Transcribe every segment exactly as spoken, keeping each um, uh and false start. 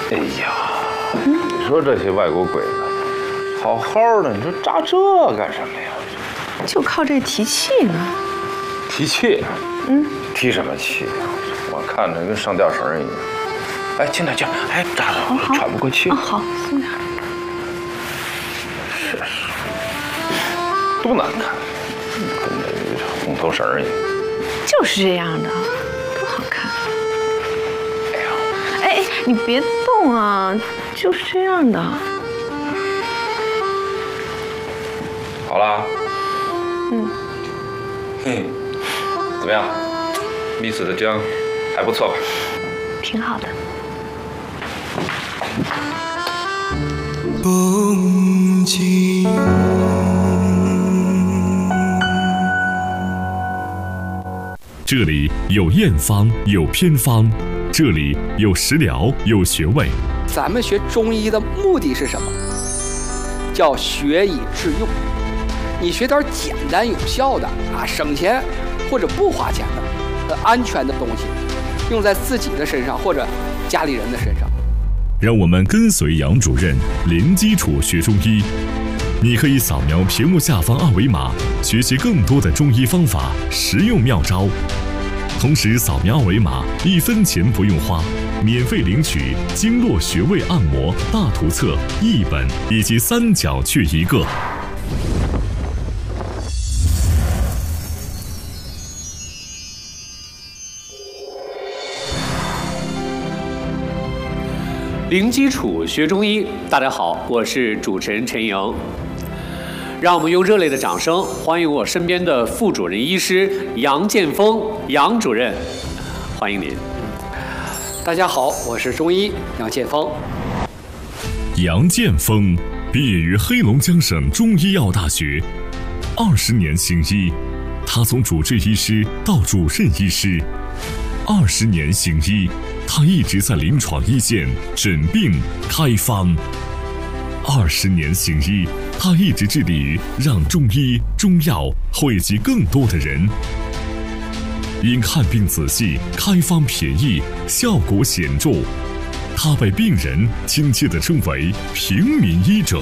哎呀，你说这些外国鬼子，好好的，你说扎这干什么呀？ 就靠这提气呢。 提气？ 嗯， 提什么气？我看着跟上吊绳一样。哎，轻点，轻点，哎，扎着我喘不过气。 啊，好，松点。 是是，多难看，跟那个红头绳一样。 就是这样的，多好看。 哎呀， 哎哎，你别动啊，就是这样的。 好啦。 嗯。 嘿，怎么样？蜜死的姜还不错吧？ 挺好的。 风景。 这里有验方，有偏方，这里有食疗，有穴位。 咱们学中医的目的是什么？叫学以致用。你学点简单有效的啊，省钱或者不花钱的、呃、安全的东西，用在自己的身上或者家里人的身上。 让我们跟随杨主任零基础学中医。你可以扫描屏幕下方二维码，学习更多的中医方法、实用妙招。同时，扫描二维码，一分钱不用花，免费领取经络穴位按摩大图册一本以及三角穴一个。 零基础学中医，大家好，我是主持人陈莹。让我们用热烈的掌声欢迎我身边的副主任医师杨建峰杨主任，欢迎您。 大家好，我是中医杨建峰。 杨建峰毕业于黑龙江省中医药大学，二十年行医，他从主治医师到主任医师，二十年行医，他一直在临床一线诊病开方。二十年行医，他一直致力于让中医中药惠及更多的人。因看病仔细，开方便宜，效果显著，他被病人亲切地称为平民医者。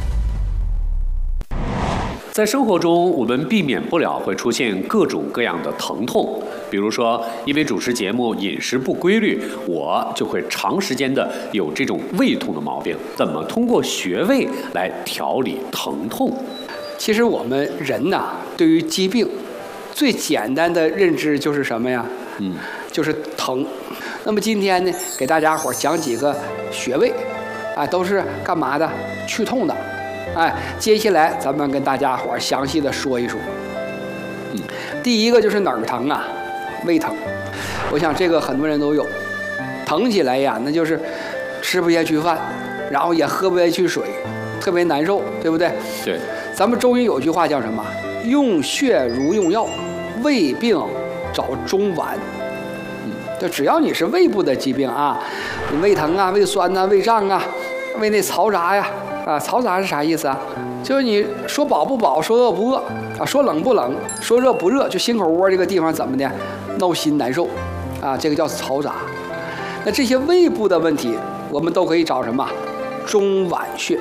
在生活中，我们避免不了会出现各种各样的疼痛，比如说，因为主持节目饮食不规律，我就会长时间的有这种胃痛的毛病。怎么通过穴位来调理疼痛？ 其实我们人呐，对于疾病最简单的认知就是什么呀？嗯，就是疼。那么今天呢，给大家伙讲几个穴位，啊，都是干嘛的？去痛的。哎，接下来咱们跟大家伙详细的说一说。嗯，第一个就是哪儿疼啊？胃疼。我想这个很多人都有，疼起来呀，那就是吃不下去饭，然后也喝不下去水，特别难受，对不对？ 对。 咱们中医有句话叫什么？用穴如用药，胃病找中脘。嗯，就只要你是胃部的疾病啊，你胃疼啊、胃酸啊、胃胀啊、胃内嘈杂呀。啊，嘈杂是啥意思啊？就是你说饱不饱，说饿不饿啊，说冷不冷，说热不热，就心口窝这个地方怎么的，闹心难受啊，这个叫嘈杂。那这些胃部的问题，我们都可以找什么？中脘穴。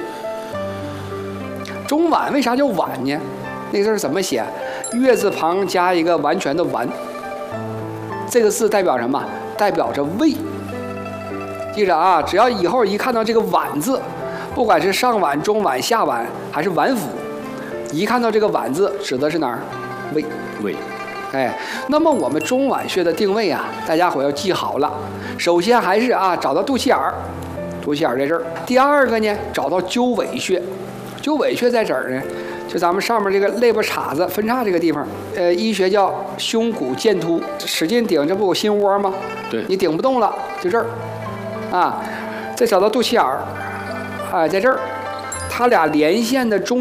中脘为啥叫脘呢？那个字怎么写？月字旁加一个完全的完，这个字代表什么？代表着胃。记着啊，只要以后一看到这个脘字，不管是上脘、中脘、下脘还是脘腹，一看到这个脘字，指的是哪儿？胃。 胃。 哎，那么我们中脘穴的定位啊，大家伙要记好了。首先还是啊，找到肚脐眼儿，肚脐眼儿在这儿。第二个呢，找到鸠尾穴。鸠尾穴在这儿呢，就咱们上面这个肋巴叉子分叉这个地方，呃，医学叫胸骨剑突，使劲顶，这不有心窝吗？ 对， 你顶不动了，就这儿，啊，再找到肚脐眼儿。哎，在这儿，它俩连线的中